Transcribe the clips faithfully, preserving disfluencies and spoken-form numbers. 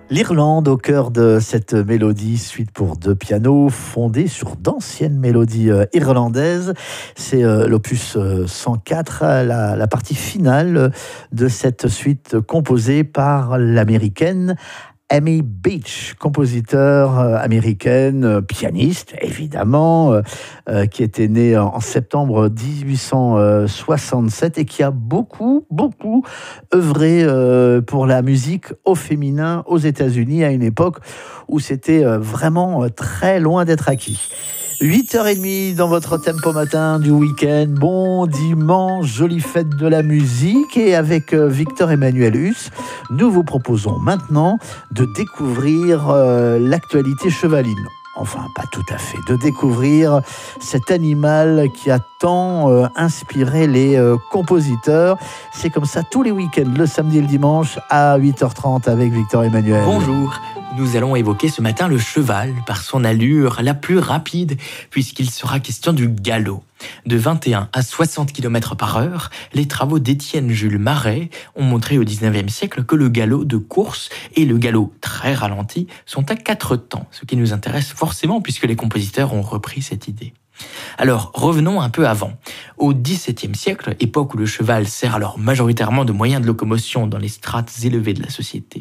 L'Irlande au cœur de cette mélodie, suite pour deux pianos, fondée sur d'anciennes mélodies euh, irlandaises. C'est euh, l'opus euh, cent quatre, la, la partie finale de cette suite composée par l'américaine Amy Beach, compositeur euh, américaine, euh, pianiste évidemment, euh, euh, qui était née en, en septembre dix-huit cent soixante-sept et qui a beaucoup, beaucoup œuvré euh, pour la musique au féminin aux États-Unis à une époque où c'était euh, vraiment euh, très loin d'être acquis. huit heures trente dans votre tempo matin du week-end. Bon dimanche, jolie fête de la musique. Et avec Victor Emmanuel Huss, nous vous proposons maintenant de découvrir euh, l'actualité chevaline. Enfin, pas tout à fait, de découvrir cet animal qui a tant euh, inspiré les euh, compositeurs. C'est comme ça tous les week-ends, le samedi et le dimanche à huit heures trente avec Victor Emmanuel. Bonjour. Nous allons évoquer ce matin le cheval par son allure la plus rapide puisqu'il sera question du galop. De vingt et un à soixante kilomètres par heure, les travaux d'Étienne Jules Marais ont montré au dix-neuvième siècle que le galop de course et le galop très ralenti sont à quatre temps, ce qui nous intéresse forcément puisque les compositeurs ont repris cette idée. Alors, revenons un peu avant. Au dix-septième siècle, époque où le cheval sert alors majoritairement de moyen de locomotion dans les strates élevées de la société,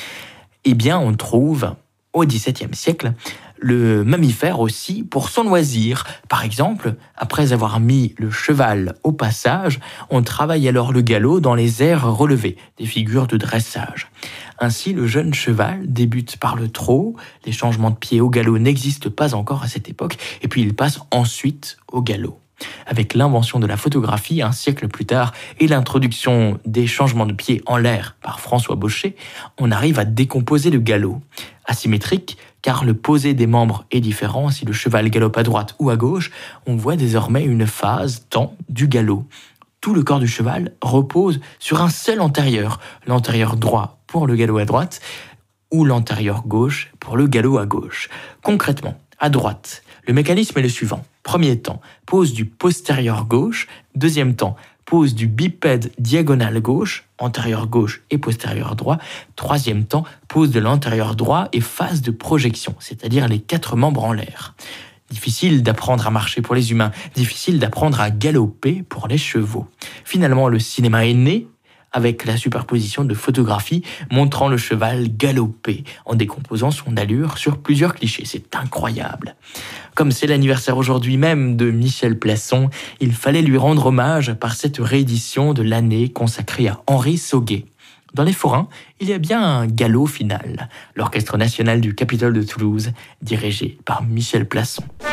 eh bien, on trouve, au dix-septième siècle, le mammifère aussi pour son loisir. Par exemple, après avoir mis le cheval au passage, on travaille alors le galop dans les airs relevés, des figures de dressage. Ainsi, le jeune cheval débute par le trot, les changements de pied au galop n'existent pas encore à cette époque, et puis il passe ensuite au galop. Avec l'invention de la photographie un siècle plus tard et l'introduction des changements de pied en l'air par François Baucher, on arrive à décomposer le galop. Asymétrique, car le posé des membres est différent. Si le cheval galope à droite ou à gauche, on voit désormais une phase temps du galop. Tout le corps du cheval repose sur un seul antérieur, l'antérieur droit pour le galop à droite ou l'antérieur gauche pour le galop à gauche. Concrètement, à droite, le mécanisme est le suivant. Premier temps, pose du postérieur gauche. Deuxième temps, pose du bipède diagonal gauche, antérieur gauche et postérieur droit. Troisième temps, pose de l'antérieur droit et phase de projection, c'est-à-dire les quatre membres en l'air. Difficile d'apprendre à marcher pour les humains, difficile d'apprendre à galoper pour les chevaux. Finalement, le cinéma est né avec la superposition de photographies montrant le cheval galoper en décomposant son allure sur plusieurs clichés. C'est incroyable. Comme c'est l'anniversaire aujourd'hui même de Michel Plasson, il fallait lui rendre hommage par cette réédition de l'année consacrée à Henri Sauguet. Dans les forains, il y a bien un galop final, l'Orchestre national du Capitole de Toulouse, dirigé par Michel Plasson.